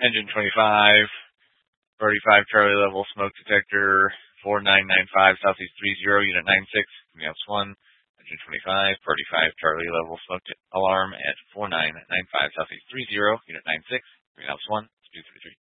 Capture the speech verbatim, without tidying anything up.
Engine twenty-five, Birdie five Charlie level smoke detector, four nine nine five Southeast three zero, Unit nine six, Greenhouse one. Engine twenty-five, Birdie five Charlie level smoke alarm at four nine nine five Southeast three zero, Unit nine six, Greenhouse one, two three three.